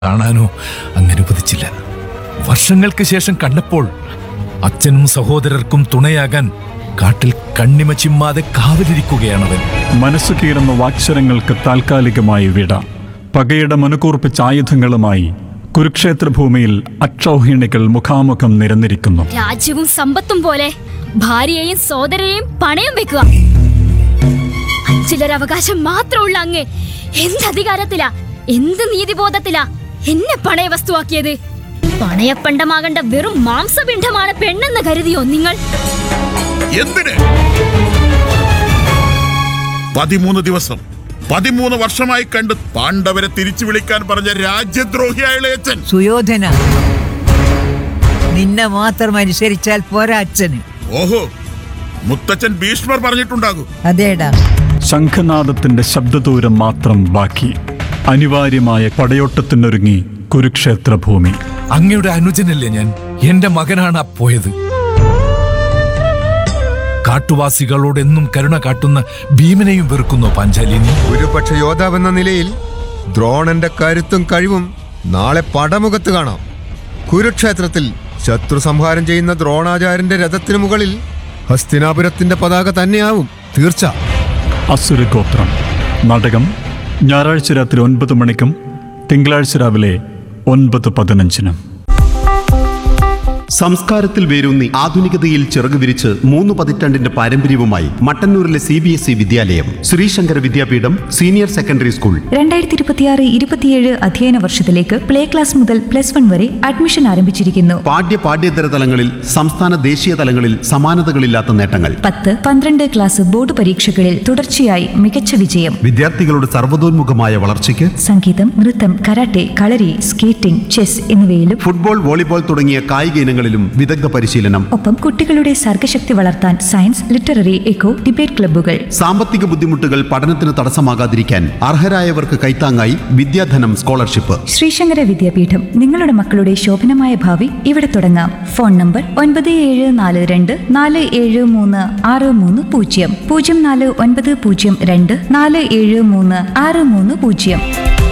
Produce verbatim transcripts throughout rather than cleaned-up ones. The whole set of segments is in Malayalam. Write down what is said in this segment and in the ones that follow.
കാണാനോ അങ്ങനുവദിച്ചില്ല. വർഷങ്ങൾക്ക് ശേഷം കണ്ടപ്പോൾ അച്ഛനും സഹോദരർക്കും തുണയാകാൻ കാട്ടിൽ കണ്ണിമ ചിമ്മാതെ കാവലിരിക്കുകയാണവൻ. മനസ്സു കീറുന്ന വാക്ശരങ്ങൾക്ക് താൽക്കാലികമായി വിട. പകയുടെ മനുകൂർപ്പിച്ച ആയുധങ്ങളുമായി കുരുക്ഷേത്ര ഭൂമിയിൽ അക്ഷൗഹിണികൾ മുഖാമുഖം നിരന്നിരിക്കുന്നു. രാജ്യവും സമ്പത്തും പോലെ ഭാര്യയെയും സോദരയെയും പണയം വെക്കുക. അഞ്ചിലൊരു അവകാശം മാത്രമുള്ള അങ്ങ് എന്തധികാരത്തിലാ, എന്ത് നീതിബോധത്തിലാ എന്നെ പണയ വസ്തുവാക്കിയത്? പണയപ്പണ്ടമാകേണ്ട വെറും മാംസപിണ്ഡമാണ് പെണ്ണെന്ന് കരുതിയോ നിങ്ങൾ? എന്തിന്? പതിമൂന്ന് ദിവസം പതിമൂന്ന് വർഷമായി കണ്ട് പാണ്ഡവരെ തിരിച്ചു വിളിക്കാൻ പറഞ്ഞ രാജ്യദ്രോഹിയായ അച്ഛൻ സുയോധന, നിന്നെ മാത്രം അനുസരിച്ചാൽ പോരാ അച്ഛന്. ഓഹോ, മുത്തച്ഛൻ ഭീഷ്മർ പറഞ്ഞിട്ടുണ്ടാകും. അതേടാ. ശംഖനാദത്തിന്റെ ശബ്ദദൂരം മാത്രം ബാക്കി. അനിവാര്യമായ പടയോട്ടത്തിനൊരുങ്ങി കുരുക്ഷേത്ര ഭൂമി. അങ്ങയുടെ അനുജനല്ലേ ഞാൻ? എന്റെ മകനാണ് ആ പോയത്. കാട്ടുവാസികളോട് എന്നും കരുണ കാട്ടുന്ന ഭീമനെയും വെറുക്കുന്നു പാഞ്ചാലിനി. ഒരുപക്ഷ യോദ്ധാവെന്ന നിലയിൽ ദ്രോണന്റെ കരുത്തും കഴിവും നാളെ പടമുഖത്ത് കാണാം. കുരുക്ഷേത്രത്തിൽ ശത്രു സംഹാരം ചെയ്യുന്ന ദ്രോണാചാര്യന്റെ രഥത്തിനു മുകളിൽ ഹസ്തിനാപുരത്തിന്റെ പതാക തന്നെയാവും തീർച്ച. അസുരഗോത്രം നാടകം ഞായറാഴ്ച രാത്രി ഒൻപത് മണിക്കും തിങ്കളാഴ്ച രാവിലെ ഒൻപത് പതിനഞ്ചിനും. സംസ്കാരത്തിൽ വേരൂന്നി ആധുനികതയിൽ ചിറകുവിരിച്ച് മൂന്ന് പതിറ്റാണ്ടിന്റെ പാരമ്പര്യവുമായി മട്ടന്നൂരിലെ സി ബി എസ് ഇ വിദ്യാലയം ശ്രീശങ്കര വിദ്യാപീഠം സീനിയർ സെക്കൻഡറി സ്കൂൾ രണ്ടായിരത്തി ഇരുപത്തിയാറ് ഇരുപത്തിയേഴ് അധ്യയന വർഷത്തിലേക്ക് പ്ലേ ക്ലാസ് മുതൽ പ്ലസ് വൺ വരെ അഡ്മിഷൻ ആരംഭിച്ചിരിക്കുന്നു. പാഠ്യ പാഠ്യേതര തലങ്ങളിൽ സംസ്ഥാന ദേശീയ തലങ്ങളിൽ സമാനതകളില്ലാത്ത നേട്ടങ്ങൾ. പത്ത് പന്ത്രണ്ട് ക്ലാസ് ബോർഡ് പരീക്ഷകളിൽ തുടർച്ചയായി മികച്ച വിജയം. വിദ്യാർത്ഥികളുടെ സർവ്വതോന്മുഖമായ വളർച്ചയ്ക്ക് സംഗീതം, നൃത്തം, കരാട്ടെ, കളരി, സ്കേറ്റിംഗ്, ചെസ് എന്നിവയിലും ഫുട്ബോൾ, വോളിബോൾ തുടങ്ങിയ കായിക ഇനങ്ങളിലും വിദഗ്ധ പരിശീലനം. ഒപ്പം കുട്ടികളുടെ സർഗശക്തി വളർത്താൻ സയൻസ്, ലിറ്റററി, എക്കോ, ഡിബേറ്റ് ക്ലബ്ബുകൾ. സാമ്പത്തിക ബുദ്ധിമുട്ടുകൾ പഠനത്തിന് തടസ്സമാകാതിരിക്കാൻ അർഹരായവർക്ക് കൈത്താങ്ങായി വിദ്യാധനം സ്കോളർഷിപ്പ്. ശ്രീശങ്കര വിദ്യാപീഠം. നിങ്ങളുടെ മക്കളുടെ ശോഭനമായ ഭാവി ഇവിടെ തുടങ്ങാം. ഫോൺ നമ്പർ ഒൻപത് ഏഴ് നാല് രണ്ട് നാല് ഏഴ് മൂന്ന് ആറ് മൂന്ന് പൂജ്യം പൂജ്യം നാല് ഒൻപത് പൂജ്യം രണ്ട് നാല് ഏഴ് മൂന്ന് ആറ് മൂന്ന് പൂജ്യം.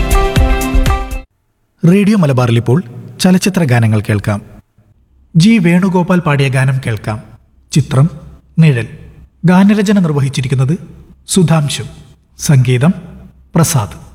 റേഡിയോ മലബാറിൽ ഇപ്പോൾ ചലച്ചിത്ര ഗാനങ്ങൾ കേൾക്കാം. ജി വേണുഗോപാൽ പാടിയ ഗാനം കേൾക്കാം. ചിത്രം നിഴൽ. ഗാനരചന നിർവഹിച്ചിരിക്കുന്നത് സുധാംശു. സംഗീതം പ്രസാദ്.